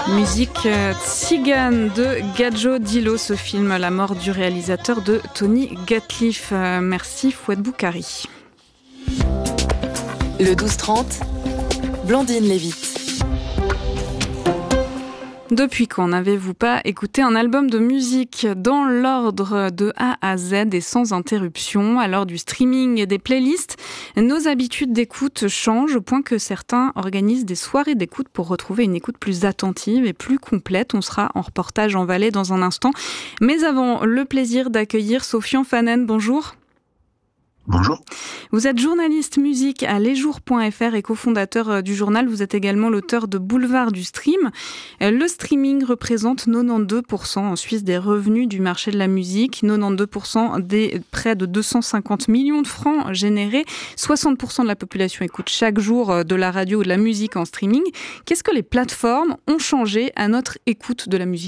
Musique Tzigane de Gadjo Dilo, ce film, la mort du réalisateur de Tony Gatliff. Merci Fouad Boukari. Le 12-30, Blandine Lévite. Depuis quand n'avez-vous pas écouté un album de musique dans l'ordre de A à Z et sans interruption? À l'heure du streaming et des playlists, nos habitudes d'écoute changent au point que certains organisent des soirées d'écoute pour retrouver une écoute plus attentive et plus complète. On sera en reportage en Valais dans un instant. Mais avant, le plaisir d'accueillir Sofian Fanen. Bonjour. Bonjour. Vous êtes journaliste musique à lesjours.fr et cofondateur du journal. Vous êtes également l'auteur de Boulevard du Stream. Le streaming représente 92% en Suisse des revenus du marché de la musique, 92% des près de 250 millions de francs générés, 60% de la population écoute chaque jour de la radio ou de la musique en streaming. Qu'est-ce que les plateformes ont changé à notre écoute de la musique ?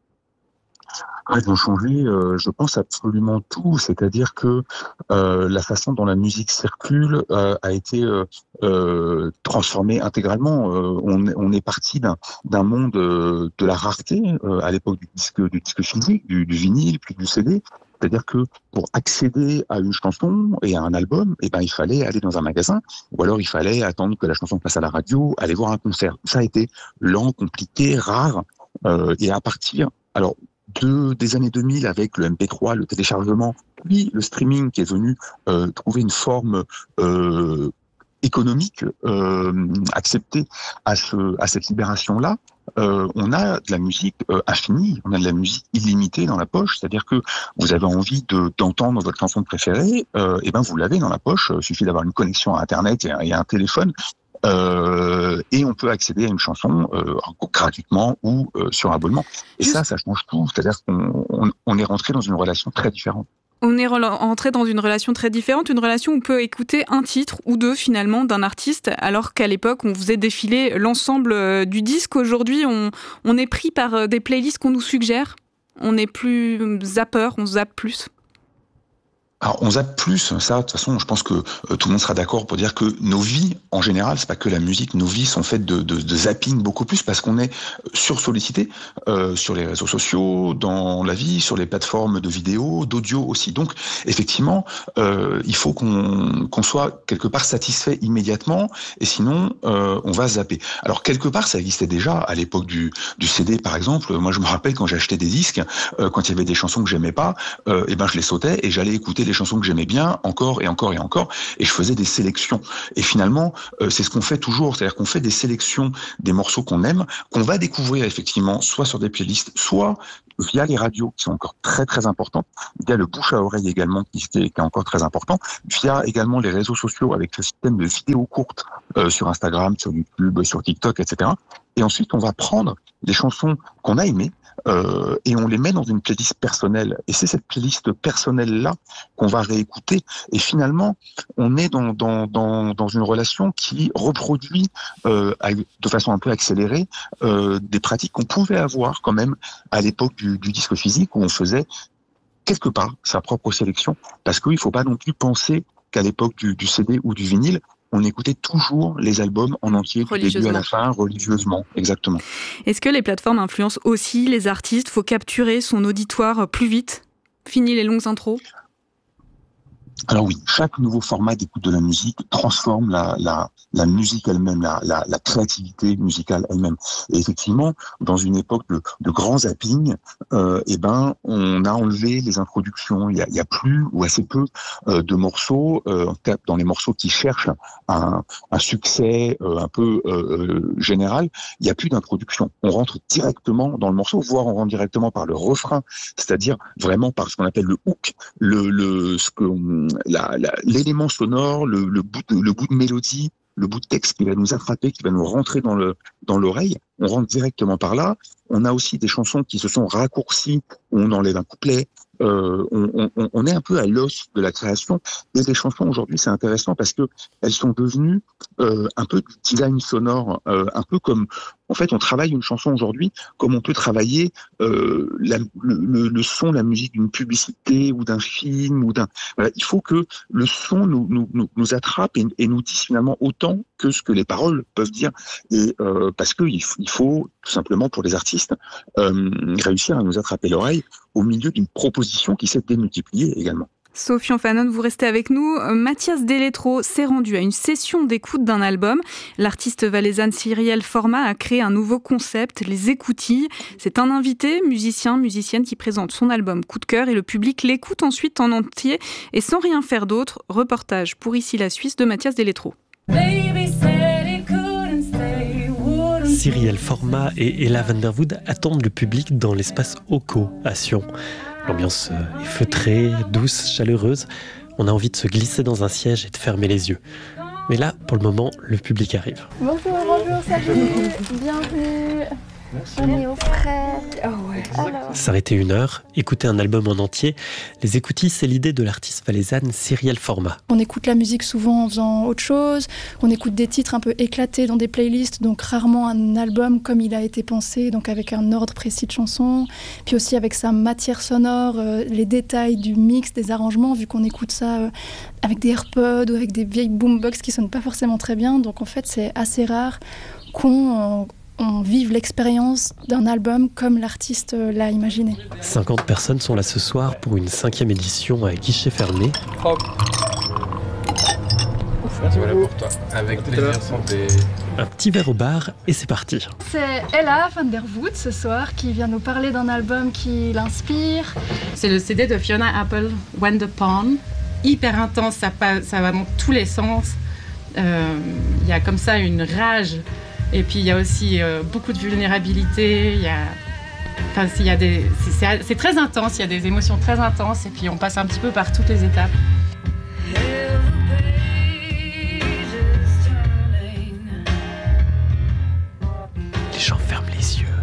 Elles ont changé, je pense, absolument tout. C'est-à-dire que la façon dont la musique circule a été transformée intégralement. On est parti d'un monde de la rareté à l'époque du disque physique, du vinyle, puis du CD. C'est-à-dire que pour accéder à une chanson et à un album, il fallait aller dans un magasin, ou alors il fallait attendre que la chanson passe à la radio, aller voir un concert. Ça a été lent, compliqué, rare, et à partir des années 2000 avec le MP3, le téléchargement, puis le streaming qui est venu trouver une forme économique acceptée à cette libération-là. On a de la musique infinie, on a de la musique illimitée dans la poche, c'est-à-dire que vous avez envie d'entendre votre chanson préférée, vous l'avez dans la poche, il suffit d'avoir une connexion à Internet et un téléphone. Et on peut accéder à une chanson gratuitement ou sur abonnement. Et ça change tout. C'est-à-dire qu'on est rentré dans une relation très différente. On est rentré dans une relation très différente, une relation où on peut écouter un titre ou deux finalement d'un artiste, alors qu'à l'époque on faisait défiler l'ensemble du disque. Aujourd'hui on est pris par des playlists qu'on nous suggère. On n'est plus zappeur, on zappe plus. Alors, on zappe plus, ça, de toute façon, je pense que tout le monde sera d'accord pour dire que nos vies, en général, c'est pas que la musique, nos vies sont faites de zapping beaucoup plus parce qu'on est sursollicité sur les réseaux sociaux, dans la vie, sur les plateformes de vidéos, d'audio aussi. Donc, effectivement, il faut qu'on soit quelque part satisfait immédiatement et sinon, on va zapper. Alors, quelque part, ça existait déjà à l'époque du CD, par exemple. Moi, je me rappelle quand j'achetais des disques, quand il y avait des chansons que j'aimais pas, je les sautais et j'allais écouter des chansons que j'aimais bien, encore et encore et encore, et je faisais des sélections. Et finalement, c'est ce qu'on fait toujours, c'est-à-dire qu'on fait des sélections des morceaux qu'on aime, qu'on va découvrir effectivement, soit sur des playlists, soit via les radios, qui sont encore très très importantes, via le bouche à oreille également, qui est encore très important, via également les réseaux sociaux avec le système de vidéos courtes sur Instagram, sur YouTube, sur TikTok, etc. Et ensuite, on va prendre les chansons qu'on a aimées, et on les met dans une playlist personnelle. Et c'est cette playlist personnelle-là qu'on va réécouter. Et finalement, on est dans une relation qui reproduit de façon un peu accélérée des pratiques qu'on pouvait avoir quand même à l'époque du disque physique où on faisait quelque part sa propre sélection. Parce qu'il ne faut pas non plus penser qu'à l'époque du CD ou du vinyle, on écoutait toujours les albums en entier, du début à la fin, religieusement, exactement. Est-ce que les plateformes influencent aussi les artistes ? Faut capturer son auditoire plus vite ? Fini les longues intros ? Alors oui, chaque nouveau format d'écoute de la musique transforme la musique elle-même, la créativité musicale elle-même. Et effectivement, dans une époque de grand zapping, on a enlevé les introductions. Il y a plus ou assez peu de morceaux, dans les morceaux qui cherchent un succès un peu général, il n'y a plus d'introduction. On rentre directement dans le morceau, voire on rentre directement par le refrain, c'est-à-dire vraiment par ce qu'on appelle le hook, l'élément sonore, le bout de mélodie, le bout de texte qui va nous attraper, qui va nous rentrer dans l'oreille. On rentre directement par là. On a aussi des chansons qui se sont raccourcies, où on enlève un couplet. On est un peu à l'os de la création. Et les chansons aujourd'hui, c'est intéressant parce que elles sont devenues un peu du design sonore, un peu comme En fait, on travaille une chanson aujourd'hui comme on peut travailler le son, la musique d'une publicité ou d'un film ou d'un. Voilà, il faut que le son nous attrape et nous dise finalement autant que ce que les paroles peuvent dire. Et parce que il faut tout simplement pour les artistes réussir à nous attraper l'oreille au milieu d'une proposition qui s'est démultipliée également. Sofian Fanon, vous restez avec nous. Mathias Deletro s'est rendu à une session d'écoute d'un album. L'artiste valaisanne Cyrielle Format a créé un nouveau concept, les écoutilles. C'est un invité, musicienne qui présente son album Coup de cœur et le public l'écoute ensuite en entier et sans rien faire d'autre. Reportage pour Ici la Suisse de Mathias Deletro. Cyrielle Format et Ella Vanderwood attendent le public dans l'espace Oko à Sion. L'ambiance est feutrée, douce, chaleureuse. On a envie de se glisser dans un siège et de fermer les yeux. Mais là, pour le moment, le public arrive. Bonjour, salut, bienvenue. Merci. On est au frais. Oh ouais. S'arrêter 1 heure, écouter un album en entier. Les écoutilles, c'est l'idée de l'artiste valaisanne Cyrielle Format. On écoute la musique souvent en faisant autre chose. On écoute des titres un peu éclatés dans des playlists, donc rarement un album comme il a été pensé, donc avec un ordre précis de chansons. Puis aussi avec sa matière sonore, les détails du mix, des arrangements, vu qu'on écoute ça avec des AirPods ou avec des vieilles boombox qui sonnent pas forcément très bien. Donc en fait, c'est assez rare qu'on vive l'expérience d'un album comme l'artiste l'a imaginé. 50 personnes sont là ce soir pour une 5e édition à guichet fermé. Hop. Voilà pour toi. Avec plaisir, santé. Un petit verre au bar et c'est parti. C'est Ella Vanderwood ce soir qui vient nous parler d'un album qui l'inspire. C'est le CD de Fiona Apple, When the Pawn. Hyper intense, ça va dans tous les sens. Il y a comme ça une rage. Et puis il y a aussi beaucoup de vulnérabilité, c'est très intense, il y a des émotions très intenses et puis on passe un petit peu par toutes les étapes. Les gens ferment les yeux.